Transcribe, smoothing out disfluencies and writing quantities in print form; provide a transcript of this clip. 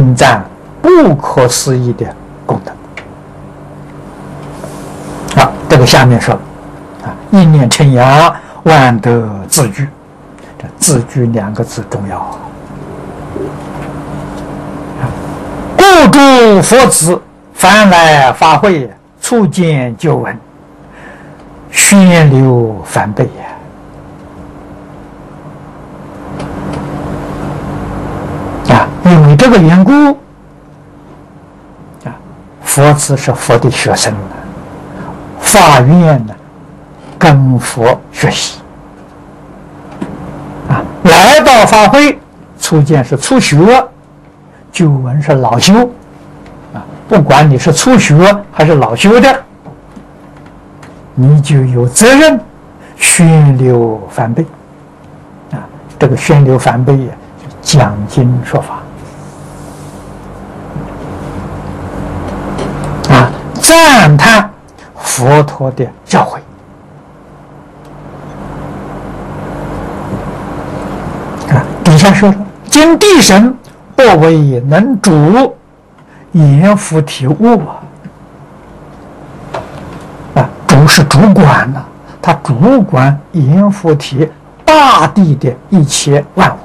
称赞不可思议的功德。好，这个下面说了一念称扬，万德自具。这自具2个字重要啊！故诸佛子凡来法会，初见就闻，宣流梵呗因为这个缘故佛子是佛的学生法院呢跟佛学习来到法会，初见是初学，就闻是老修不管你是初学还是老修的，你就有责任宣流梵呗这个宣流梵呗讲经说法赞叹佛陀的教诲底下说了，今地神不为能主阎浮提物主是主管他主管阎浮提大地的一切万物